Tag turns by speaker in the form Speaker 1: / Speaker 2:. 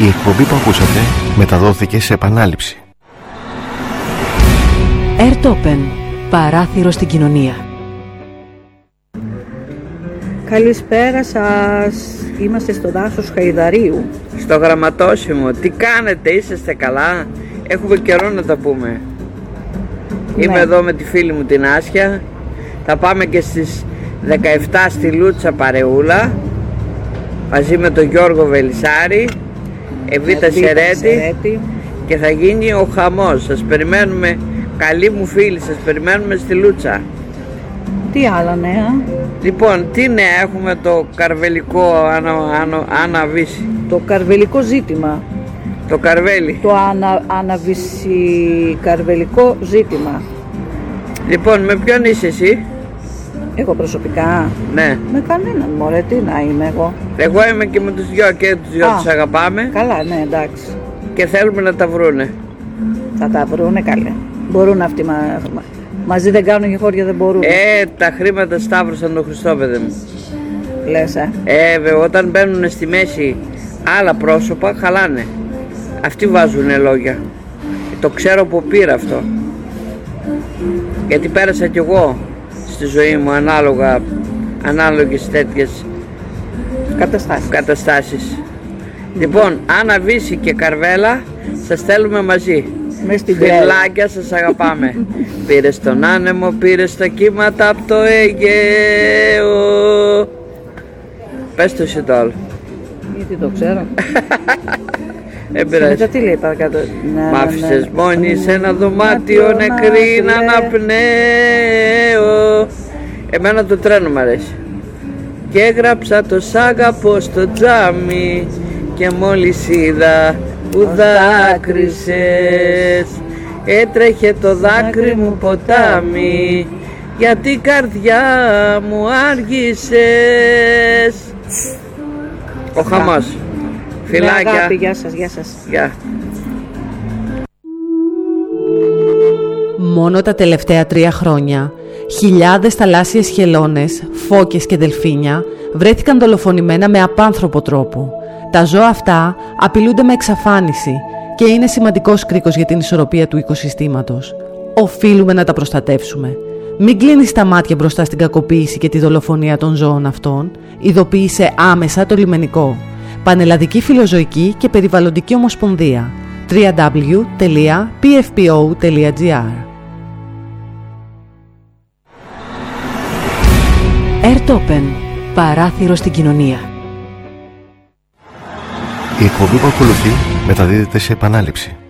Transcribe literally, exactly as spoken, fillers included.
Speaker 1: Η εκπομπή που ακούσατε μεταδόθηκε σε επανάληψη.
Speaker 2: Airtopen, παράθυρο στην κοινωνία.
Speaker 3: Καλησπέρα σας. Είμαστε στο δάσος Χαϊδαρίου.
Speaker 4: Στο γραμματόσημο. Τι κάνετε, είσαστε καλά? Έχουμε καιρό να τα πούμε. Ναι. Είμαι εδώ με τη φίλη μου την Άσια. Θα πάμε και στις δεκαεπτά στη Λούτσα παρεούλα, μαζί με τον Γιώργο Βελισσάρη, Εβίτα Σερέτη, και θα γίνει ο χαμός. Σας περιμένουμε, καλοί μου φίλοι, σας περιμένουμε στη Λούτσα.
Speaker 3: Τι άλλα νέα?
Speaker 4: Λοιπόν, τι νέα έχουμε? Το καρβελικό ανα, ανα, αναβίση.
Speaker 3: Το καρβελικό ζήτημα.
Speaker 4: Το καρβέλι.
Speaker 3: Το ανα, αναβίση καρβελικό ζήτημα.
Speaker 4: Λοιπόν, με ποιον είσαι εσύ?
Speaker 3: Εγώ προσωπικά?
Speaker 4: Ναι.
Speaker 3: Με κανέναν, μωρέ, τι να είμαι εγώ.
Speaker 4: Εγώ είμαι και με τους δυο, και τους δυο τους αγαπάμε.
Speaker 3: Καλά, ναι, εντάξει.
Speaker 4: Και θέλουμε να τα βρούνε.
Speaker 3: Θα τα βρούνε, καλέ. Μπορούν αυτοί, μα, μα, μαζί δεν κάνουν και χώρια δεν μπορούν.
Speaker 4: Ε, τα χρήματα σταύρωσαν τον Χριστό, παιδί μου.
Speaker 3: Λες, ε.
Speaker 4: Ε, βέβαια, όταν μπαίνουν στη μέση άλλα πρόσωπα, χαλάνε. Αυτοί βάζουνε λόγια. Το ξέρω που πήρα αυτό. Γιατί πέρασα κι εγώ στη ζωή μου ανάλογα, ανάλογες τέτοιες
Speaker 3: καταστάσεις.
Speaker 4: καταστάσεις. Λοιπόν, Άννα Βύση και Καρβέλα, σας στέλνουμε μαζί.
Speaker 3: Μες στην
Speaker 4: φιλάκια, σας αγαπάμε. Πήρε στον άνεμο, πήρε στα κύματα από το Αιγαίο. Πες το εσύ το άλλο.
Speaker 3: Γιατί το ξέρω.
Speaker 4: Δεν πειράζει.
Speaker 3: Μετά τι λέει παρακάτω?
Speaker 4: Μ' άφησες μόνη σε ένα δωμάτιο νεκρή να αναπνέω. Εμένα το τρένο μ' αρέσει. Και έγραψα το σ' αγαπώ στο τζάμι, και μόλις είδα που δάκρυσες, έτρεχε το δάκρυ μου ποτάμι, γιατί η καρδιά μου άργησες. Ο χαμός. Φιλάκια.
Speaker 3: Αγάπη, γεια σας, γεια σας.
Speaker 4: Γεια.
Speaker 2: Μόνο τα τελευταία τρία χρόνια, χιλιάδες θαλάσσιες χελώνες, φώκες και δελφίνια βρέθηκαν δολοφονημένα με απάνθρωπο τρόπο. Τα ζώα αυτά απειλούνται με εξαφάνιση και είναι σημαντικός κρίκος για την ισορροπία του οικοσυστήματος. Οφείλουμε να τα προστατεύσουμε. Μην κλείνεις τα μάτια μπροστά στην κακοποίηση και τη δολοφονία των ζώων αυτών. Ειδοποίησε άμεσα το λιμενικό. Πανελλαδική Φιλοζωική και Περιβαλλοντική Ομοσπονδία. double-u double-u double-u τελεία πι εφ πι ο τελεία τζι άρ. Airtopen, παράθυρο στην κοινωνία.
Speaker 1: Η εκπομπή που ακολουθεί μεταδίδεται σε επανάληψη.